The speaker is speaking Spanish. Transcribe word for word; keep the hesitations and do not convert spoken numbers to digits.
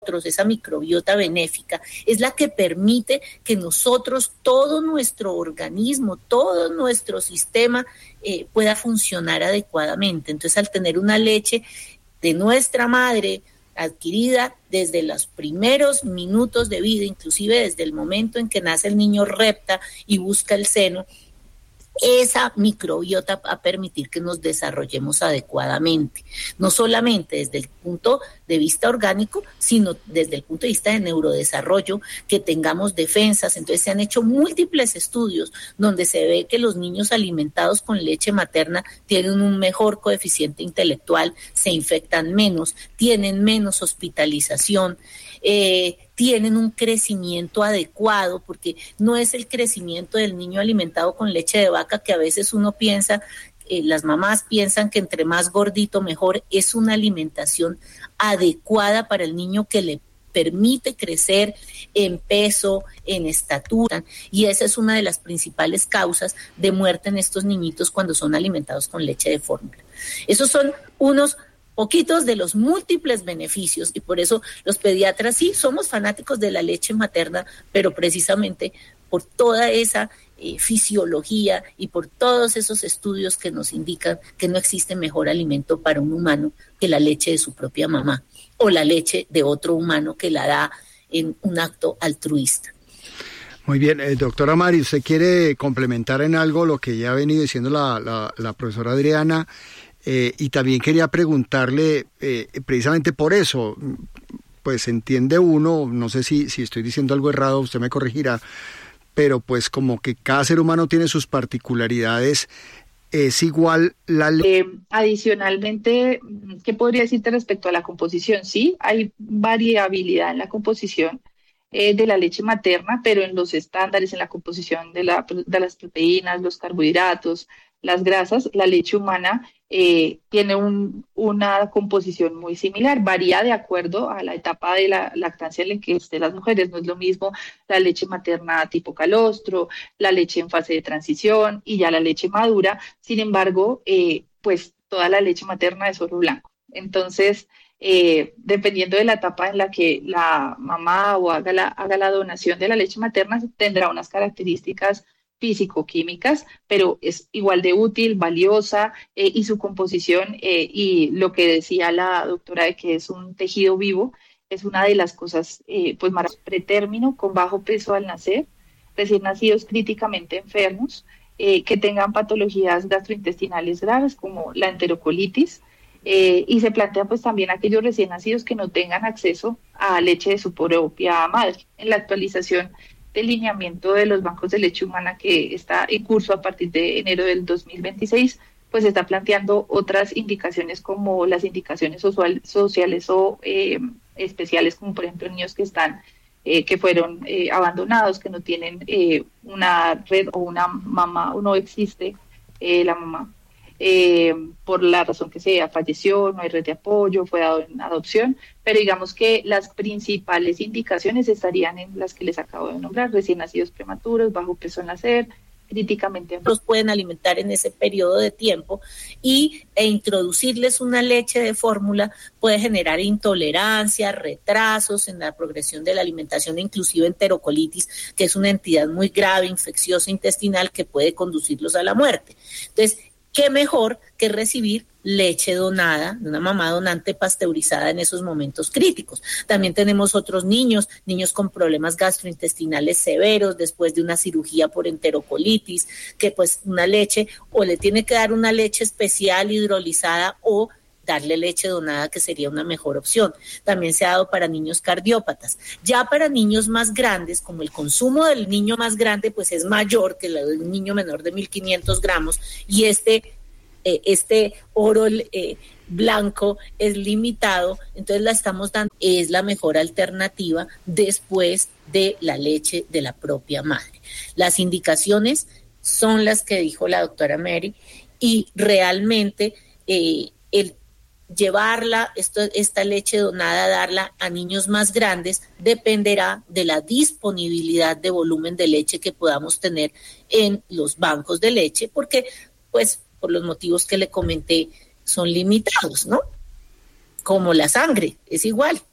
esa microbiota benéfica, es la que permite que nosotros, todo nuestro organismo, todo nuestro sistema eh, pueda funcionar adecuadamente. Entonces, al tener una leche de nuestra madre adquirida desde los primeros minutos de vida, inclusive desde el momento en que nace el niño repta y busca el seno, esa microbiota va a permitir que nos desarrollemos adecuadamente, no solamente desde el punto de vista orgánico, sino desde el punto de vista de neurodesarrollo, que tengamos defensas. Entonces se han hecho múltiples estudios donde se ve que los niños alimentados con leche materna tienen un mejor coeficiente intelectual, se infectan menos, tienen menos hospitalización, eh, tienen un crecimiento adecuado, porque no es el crecimiento del niño alimentado con leche de vaca que a veces uno piensa, eh, las mamás piensan que entre más gordito mejor. Es una alimentación adecuada para el niño que le permite crecer en peso, en estatura, y esa es una de las principales causas de muerte en estos niñitos cuando son alimentados con leche de fórmula. Esos son unos poquitos de los múltiples beneficios, y por eso los pediatras sí somos fanáticos de la leche materna, pero precisamente por toda esa eh, fisiología y por todos esos estudios que nos indican que no existe mejor alimento para un humano que la leche de su propia mamá o la leche de otro humano que la da en un acto altruista. Muy bien, eh, doctora Mari, ¿usted quiere complementar en algo lo que ya ha venido diciendo la, la, la profesora Adriana? Eh, y también quería preguntarle, eh, precisamente por eso, pues entiende uno, no sé si, si estoy diciendo algo errado, usted me corregirá, pero pues como que cada ser humano tiene sus particularidades, ¿es igual la ley? Eh, adicionalmente, ¿qué podría decirte respecto a la composición? Sí, hay variabilidad en la composición eh, de la leche materna, pero en los estándares, en la composición de, la, de las proteínas, los carbohidratos, las grasas, la leche humana eh, tiene un, una composición muy similar, varía de acuerdo a la etapa de la lactancia en la que estén las mujeres. No es lo mismo la leche materna tipo calostro, la leche en fase de transición y ya la leche madura. Sin embargo, eh, pues toda la leche materna es oro blanco. Entonces, eh, dependiendo de la etapa en la que la mamá o haga la, haga la donación de la leche materna, tendrá unas características físico-químicas, pero es igual de útil, valiosa, eh, y su composición, eh, y lo que decía la doctora de que es un tejido vivo, es una de las cosas, eh, pues, más pretérmino, con bajo peso al nacer, recién nacidos críticamente enfermos, eh, que tengan patologías gastrointestinales graves como la enterocolitis, eh, y se plantean pues también aquellos recién nacidos que no tengan acceso a leche de su propia madre. En la actualización del lineamiento de los bancos de leche humana que está en curso a partir de enero del dos mil veintiséis, pues está planteando otras indicaciones como las indicaciones social, sociales o eh, especiales, como por ejemplo niños que están, eh, que fueron eh, abandonados, que no tienen eh, una red o una mamá, o no existe eh, la mamá, eh, por la razón que sea, falleció, no hay red de apoyo, fue dado en adopción, pero digamos que las principales indicaciones estarían en las que les acabo de nombrar: recién nacidos prematuros, bajo peso al nacer, críticamente los pueden alimentar en ese periodo de tiempo, y e introducirles una leche de fórmula puede generar intolerancia, retrasos en la progresión de la alimentación, inclusive enterocolitis, que es una entidad muy grave, infecciosa intestinal, que puede conducirlos a la muerte. Entonces, ¿qué mejor que recibir leche donada de una mamá donante pasteurizada en esos momentos críticos? También tenemos otros niños, niños con problemas gastrointestinales severos después de una cirugía por enterocolitis, que pues una leche, o le tiene que dar una leche especial hidrolizada o darle leche donada, que sería una mejor opción. También se ha dado para niños cardiópatas. Ya para niños más grandes, como el consumo del niño más grande pues es mayor que el de un niño menor de mil quinientos gramos, y este, eh, este oro eh, blanco es limitado, entonces la estamos dando, es la mejor alternativa después de la leche de la propia madre. Las indicaciones son las que dijo la doctora Mary, y realmente eh, el llevarla, esto, esta leche donada, darla a niños más grandes, dependerá de la disponibilidad de volumen de leche que podamos tener en los bancos de leche, porque, pues, por los motivos que le comenté, son limitados, ¿no? Como la sangre, es igual.